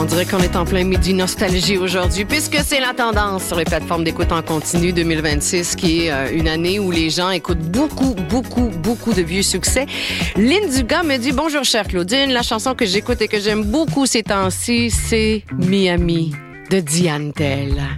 On dirait qu'on est en plein midi nostalgie aujourd'hui, puisque c'est la tendance sur les plateformes d'écoute en continu 2026, qui est une année où les gens écoutent beaucoup de vieux succès. Lynn Dugas me dit « Bonjour, chère Claudine. La chanson que j'écoute et que j'aime beaucoup ces temps-ci, c'est Miami de Diane Tell. »